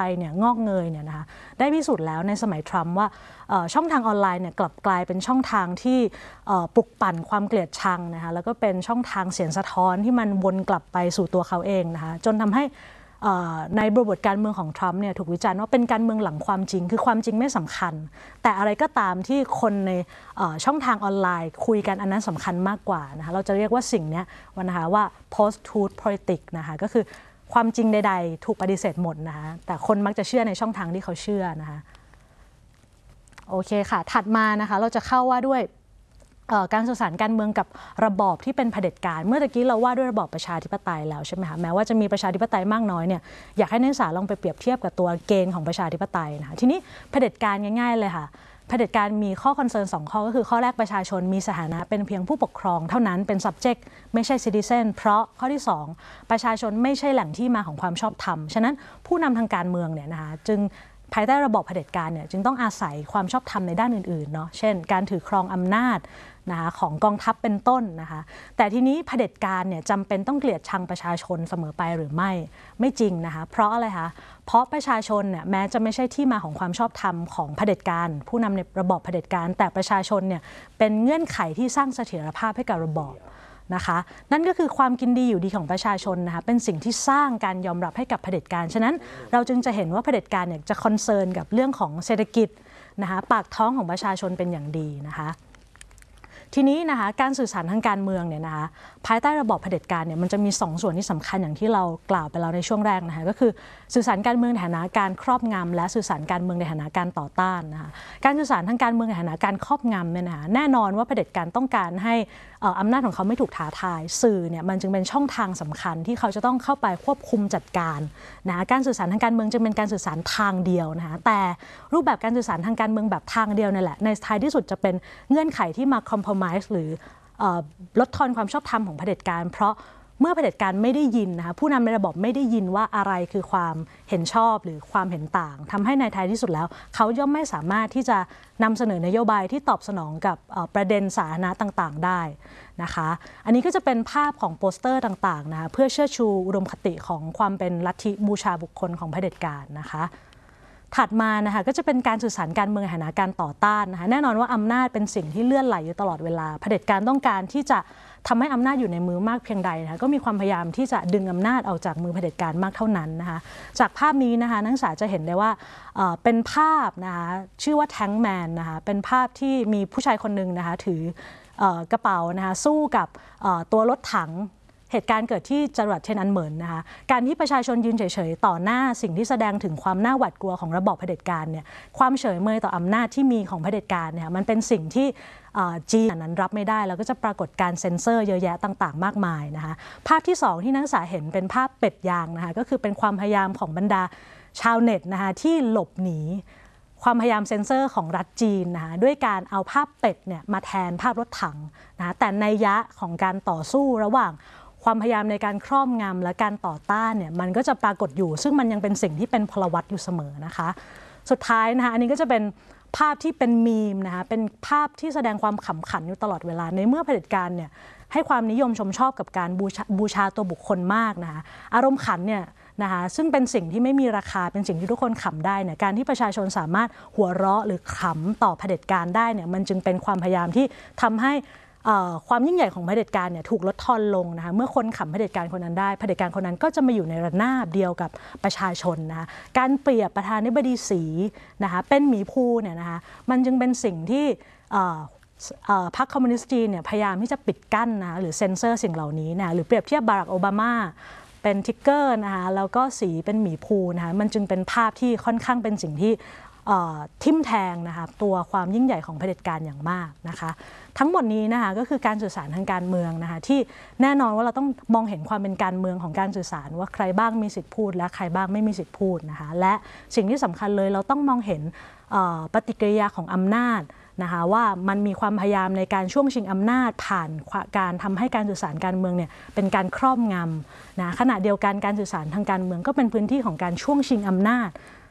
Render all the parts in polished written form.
เนี่ยงอกเงยเนี่ยนะคะได้พิสูจน์แล้วในสมัยทรัมป์ว่าช่องทางออนไลน์เนี่ยกลับกลายเป็นช่องทางที่ปลุกปั่นความเกลียดชังนะคะแล้วก็เป็นช่องทางเสียงสะท้อนที่มันวนกลับไปสู่ตัวเขาเองนะคะจนทำให้ในบริบทการเมืองของทรัมป์เนี่ยถูกวิจารณ์ว่าเป็นการเมืองหลังความจริงคือความจริงไม่สำคัญแต่อะไรก็ตามที่คนในช่องทางออนไลน์คุยกันอันนั้นสำคัญมากกว่านะคะเราจะเรียกว่าสิ่งนี้นะคะว่า post truth politics นะคะก็คือความจริงใดๆถูกปฏิเสธหมดนะคะแต่คนมักจะเชื่อในช่องทางที่เขาเชื่อนะคะโอเคค่ะถัดมานะคะเราจะเข้าว่าด้วยการสื่อสารการเมืองกับระบอบที่เป็นเผด็จการเมื่อตะกี้เราว่าด้วยระบอบประชาธิปไตยแล้วใช่ไหมคะแม้ว่าจะมีประชาธิปไตยมากน้อยเนี่ยอยากให้นักศึกษาลองไปเปรียบเทียบกับตัวเกณฑ์ของประชาธิปไตยนะคะทีนี้เผด็จการง่ายๆเลยค่ะเผด็จการมีข้อคอนเซิร์น2ข้อก็คือข้อแรกประชาชนมีสถานะเป็นเพียงผู้ปกครองเท่านั้นเป็น subject ไม่ใช่ citizen เพราะข้อที่2ประชาชนไม่ใช่แหล่งที่มาของความชอบธรรมฉะนั้นผู้นำทางการเมืองเนี่ยนะคะจึงภายใต้ระบอบเผด็จการเนี่ยจึงต้องอาศัยความชอบธรรมในด้านอื่นๆเนาะเช่นการถือครองอำนาจนะคะของกองทัพเป็นต้นนะคะแต่ทีนี้เผด็จการเนี่ยจำเป็นต้องเกลียดชังประชาชนเสมอไปหรือไม่จริงนะคะเพราะอะไรคะเพราะประชาชนเนี่ยแม้จะไม่ใช่ที่มาของความชอบธรรมของเผด็จการผู้นำในระบอบเผด็จการแต่ประชาชนเนี่ยเป็นเงื่อนไขที่สร้างเสถียรภาพให้กับระบอบนะคะนั่นก็คือความกินดีอยู่ดีของประชาชนนะคะเป็นสิ่งที่สร้างการยอมรับให้กับเผด็จการฉะนั้นเราจึงจะเห็นว่าเผด็จการเนี่ยจะคอนเซิร์นกับเรื่องของเศรษฐกิจนะคะปากท้องของประชาชนเป็นอย่างดีนะคะทีนี้นะคะการสื่อสารทางการเมืองเนี่ยนะคะภายใต้ระบอบเผด็จการเนี่ยมันจะมี2ส่วนที่สำคัญอย่างที่เรากล่าวไปแล้วในช่วงแรกนะคะก็คือสื่อสารการเมืองในฐานะการครอบงำและสื่อสารการเมืองในฐานะการต่อต้านนะคะการสื่อสารทางการเมืองในฐานะการครอบงำเนี่ยนะคะแน่นอนว่าเผด็จการต้องการให้อำนาจของเขาไม่ถูกท้าทายสื่อเนี่ยมันจึงเป็นช่องทางสำคัญที่เขาจะต้องเข้าไปควบคุมจัดการนะคะการสื่อสารทางการเมืองจึงเป็นการสื่อสารทางเดียวนะคะแต่รูปแบบการสื่อสารทางการเมืองแบบทางเดียวนี่แหละในท้ายที่สุดจะเป็นเงื่อนไขที่มา compromise หรือลดทอนความชอบธรรมของเผด็จการเพราะเมื่อเผด็จการไม่ได้ยินนะคะผู้นำในระบบไม่ได้ยินว่าอะไรคือความเห็นชอบหรือความเห็นต่างทำให้ในท้ายที่สุดแล้วเขาย่อมไม่สามารถที่จะนำเสนอนโยบายที่ตอบสนองกับประเด็นสาธารณะต่างๆได้นะคะอันนี้ก็จะเป็นภาพของโปสเตอร์ต่างๆนะคะเพื่อเชิดชูอุดมคติของความเป็นลัทธิบูชาบุคคลของเผด็จการนะคะถัดมานะคะก็จะเป็นการสื่อสารการเมืองในฐานะการต่อต้านนะคะแน่นอนว่าอำนาจเป็นสิ่งที่เลื่อนไหลอยู่ตลอดเวลาเผด็จการต้องการที่จะทำให้อำนาจอยู่ในมือมากเพียงใดนะคะก็มีความพยายามที่จะดึงอำนาจออกจากมือเผด็จการมากเท่านั้นนะคะจากภาพนี้นะคะนักศึกษาจะเห็นได้ว่าเป็นภาพนะคะชื่อว่าแทงก์แมนนะคะเป็นภาพที่มีผู้ชายคนหนึ่งนะคะถือกระเป๋านะคะสู้กับตัวรถถังเหตุการณ์เกิดที่จังหวัดเทียนอันเหมินนะคะการที่ประชาชนยืนเฉยๆต่อหน้าสิ่งที่แสดงถึงความน่าหวาดกลัวของระบอบเผด็จการเนี่ยความเฉยเมยต่ออำนาจที่มีของเผด็จการเนี่ยมันเป็นสิ่งที่จีนนั้นรับไม่ได้แล้วก็จะปรากฏการเซ็นเซอร์เยอะแยะต่างๆมากมายนะคะภาพที่2ที่นักศึกษาเห็นเป็นภาพเป็ดยางนะคะก็คือเป็นความพยายามของบรรดาชาวเน็ตนะคะที่หลบหนีความพยายามเซ็นเซอร์ของรัฐจีนนะคะด้วยการเอาภาพเป็ดเนี่ยมาแทนภาพรถถังนะคะแต่นัยยะของการต่อสู้ระหว่างความพยายามในการครอบงำและการต่อต้านเนี่ยมันก็จะปรากฏอยู่ซึ่งมันยังเป็นสิ่งที่เป็นพลวัตอยู่เสมอนะคะสุดท้ายนะคะอันนี้ก็จะเป็นภาพที่เป็นมีมนะคะเป็นภาพที่แสดงความขำขันอยู่ตลอดเวลาในเมื่อเผด็จการเนี่ยให้ความนิยมชมชอบกับการบูชาตัวบุคคลมากนะคะอารมณ์ขันเนี่ยนะคะซึ่งเป็นสิ่งที่ไม่มีราคาเป็นสิ่งที่ทุกคนขำได้เนี่ยการที่ประชาชนสามารถหัวเราะหรือขำต่อเผด็จการได้เนี่ยมันจึงเป็นความพยายามที่ทำให้ความยิ่งใหญ่ของเผด็จการเนี่ยถูกลดทอนลงนะคะเมื่อคนขำเผด็จการคนนั้นได้เผด็จการคนนั้นก็จะมาอยู่ในระนาบเดียวกับประชาชนนะคะการเปรียบประธานาธิบดีสีนะคะเป็นหมีภูเนี่ยนะคะมันจึงเป็นสิ่งที่พรรคคอมมิวนิสต์จีนเนี่ยพยายามที่จะปิดกั้นนะหรือเซ็นเซอร์สิ่งเหล่านี้นะหรือเปรียบเทียบบารักโอบามาเป็นทิกเกอร์นะคะแล้วก็สีเป็นหมีภูนะคะมันจึงเป็นภาพที่ค่อนข้างเป็นสิ่งที่ทิ่มแทงนะคะตัวความยิ่งใหญ่ของเผด็จการอย่างมากนะคะทั้งหมดนี้นะคะก็คือการสื่อสารทางการเมืองนะคะที่แน่นอนว่าเราต้องมองเห็นความเป็นการเมืองของการสื่อสารว่าใครบ้างมีสิทธิพูดและใครบ้างไม่มีสิทธิพูดนะคะและสิ่งที่สำคัญเลยเราต้องมองเห็นปฏิกิริยาของอำนาจนะคะว่ามันมีความพยายามในการช่วงชิงอำนาจผ่านการทำให้การสื่อสารการเมืองเนี่ยเป็นการครอบงำนะขณะเดียวกันการสื่อสารทางการเมืองก็เป็นพื้นที่ของการช่วงชิงอำนาจ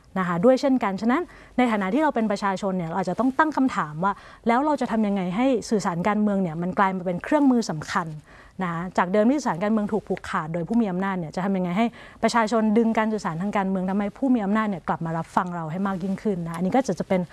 นะคะด้วยเช่นกันฉะนั้นในฐานะที่เราเป็นประชาชนเนี่ยเราอาจจะต้องตั้งคำถามว่าแล้วเราจะทำยังไงให้สื่อสารการเมืองเนี่ยมันกลายมาเป็นเครื่องมือสำคัญนะจากเดิมที่สื่อสารการเมืองถูกผูกขาดโดยผู้มีอำนาจเนี่ยจะทำยังไงให้ประชาชนดึงการสื่อสารทางการเมืองทำให้ผู้มีอำนาจเนี่ยกลับมารับฟังเราให้มากยิ่งขึ้นนะอันนี้ก็จะเป็น